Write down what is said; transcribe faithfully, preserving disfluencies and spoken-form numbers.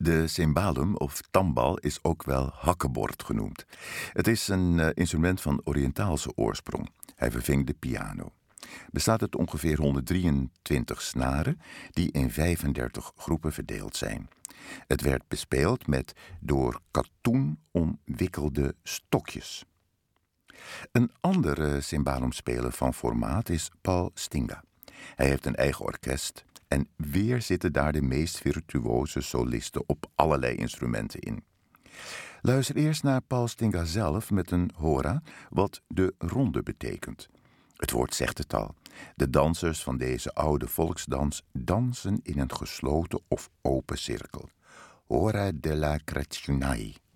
De cymbalum of tambal is ook wel hakkebord genoemd. Het is een uh, instrument van Oriëntaalse oorsprong. Hij verving de piano. Bestaat uit ongeveer honderddrieëntwintig snaren die in vijfendertig groepen verdeeld zijn. Het werd bespeeld met door katoen omwikkelde stokjes. Een andere cymbalumspeler van formaat is Paul Stinga. Hij heeft een eigen orkest en weer zitten daar de meest virtuoze solisten op allerlei instrumenten in. Luister eerst naar Paul Stinga zelf met een hora, wat de ronde betekent. Het woord zegt het al. De dansers van deze oude volksdans dansen in een gesloten of open cirkel. Hora della Creationai.